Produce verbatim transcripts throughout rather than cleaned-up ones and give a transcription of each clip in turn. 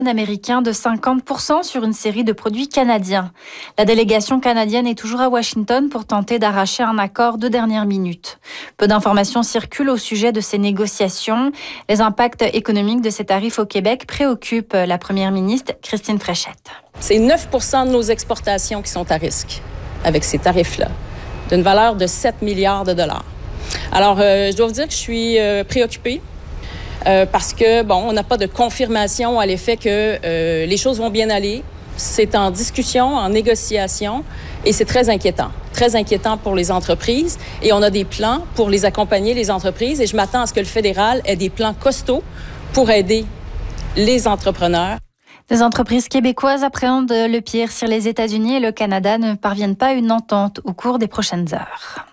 américain de cinquante pour cent sur une série de produits canadiens. La délégation canadienne est toujours à Washington pour tenter d'arracher un accord de dernière minute. Peu d'informations circulent au sujet de ces négociations. Les impacts économiques de ces tarifs au Québec préoccupent la première ministre Christine Fréchette. C'est neuf pour cent de nos exportations qui sont à risque avec ces tarifs-là, d'une valeur de sept milliards de dollars. Alors, euh, je dois vous dire que je suis euh, préoccupée. Euh, parce que, bon, on n'a pas de confirmation à l'effet que euh, les choses vont bien aller. C'est en discussion, en négociation, et c'est très inquiétant. Très inquiétant pour les entreprises. Et on a des plans pour les accompagner, les entreprises, et je m'attends à ce que le fédéral ait des plans costauds pour aider les entrepreneurs. Les entreprises québécoises appréhendent le pire si les États-Unis et le Canada ne parviennent pas à une entente au cours des prochaines heures.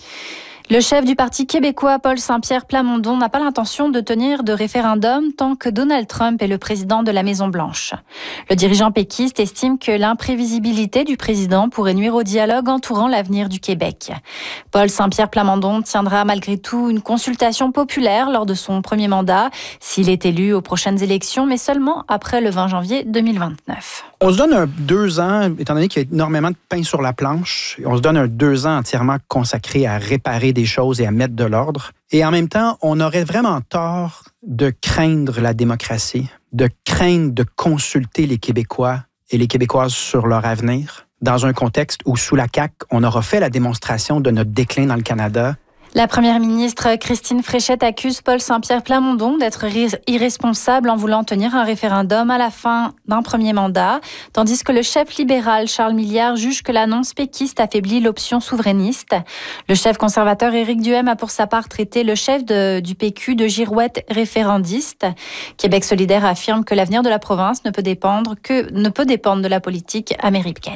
Le chef du Parti québécois, Paul Saint-Pierre Plamondon, n'a pas l'intention de tenir de référendum tant que Donald Trump est le président de la Maison-Blanche. Le dirigeant péquiste estime que l'imprévisibilité du président pourrait nuire au dialogue entourant l'avenir du Québec. Paul Saint-Pierre Plamondon tiendra malgré tout une consultation populaire lors de son premier mandat, s'il est élu aux prochaines élections, mais seulement après le vingt janvier deux mille vingt-neuf. On se donne un deux ans, étant donné qu'il y a énormément de pain sur la planche, on se donne un deux ans entièrement consacré à réparer des choses et à mettre de l'ordre. Et en même temps, on aurait vraiment tort de craindre la démocratie, de craindre de consulter les Québécois et les Québécoises sur leur avenir, dans un contexte où, sous la C A Q, on aura fait la démonstration de notre déclin dans le Canada. La première ministre Christine Fréchette accuse Paul Saint-Pierre Plamondon d'être irresponsable en voulant tenir un référendum à la fin d'un premier mandat, tandis que le chef libéral Charles Milliard juge que l'annonce péquiste affaiblit l'option souverainiste. Le chef conservateur Éric Duhaime a pour sa part traité le chef de, du P Q de girouette référendiste. Québec solidaire affirme que l'avenir de la province ne peut dépendre que ne peut dépendre de la politique américaine.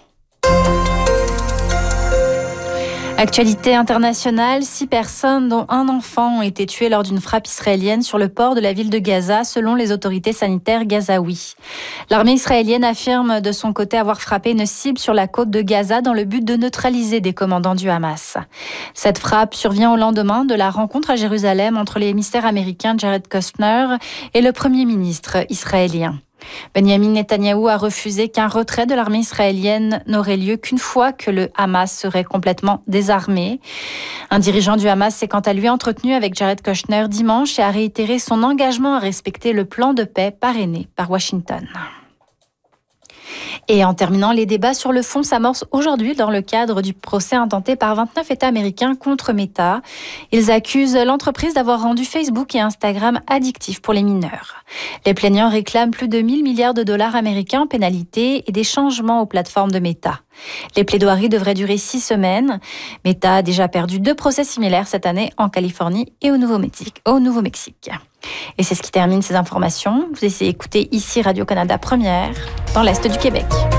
Actualité internationale, six personnes, dont un enfant, ont été tuées lors d'une frappe israélienne sur le port de la ville de Gaza, selon les autorités sanitaires gazaouis. L'armée israélienne affirme de son côté avoir frappé une cible sur la côte de Gaza dans le but de neutraliser des commandants du Hamas. Cette frappe survient au lendemain de la rencontre à Jérusalem entre les émissaires américains Jared Kushner et le premier ministre israélien. Benjamin Netanyahou a refusé qu'un retrait de l'armée israélienne n'aurait lieu qu'une fois que le Hamas serait complètement désarmé. Un dirigeant du Hamas s'est quant à lui entretenu avec Jared Kushner dimanche et a réitéré son engagement à respecter le plan de paix parrainé par Washington. Et en terminant, les débats sur le fond s'amorcent aujourd'hui dans le cadre du procès intenté par vingt-neuf États américains contre Meta. Ils accusent l'entreprise d'avoir rendu Facebook et Instagram addictifs pour les mineurs. Les plaignants réclament plus de mille milliards de dollars américains en pénalités et des changements aux plateformes de Meta. Les plaidoiries devraient durer six semaines. Meta a déjà perdu deux procès similaires cette année en Californie et au Nouveau-Mexique. Au Nouveau-Mexique. Et c'est ce qui termine ces informations. Vous essayez d'écouter ici Radio-Canada Première, dans l'Est du Québec.